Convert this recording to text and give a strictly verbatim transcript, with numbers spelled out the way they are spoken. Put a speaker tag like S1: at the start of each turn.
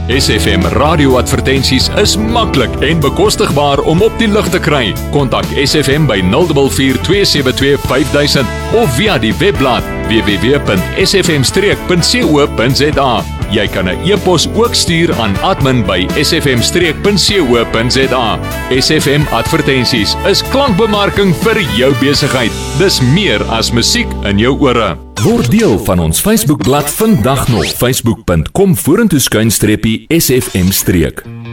S1: S F M radioadvertensies is maklik en bekostigbaar om op die lug te kry. Kontak S F M by nul vier vier twee sewe twee vyf duisend of via die webblad w w w punt s f m streek punt co punt z a. Jy kan 'n e-pos ook stuur aan admin by s f m streek punt co punt z a. S F M Advertensies is klankbemarking vir jou besigheid. Dis meer as musiek in jou ore. Word deel van ons Facebookblad vandag nog. facebook punt com vorentoe skuinstreepie S F M streek.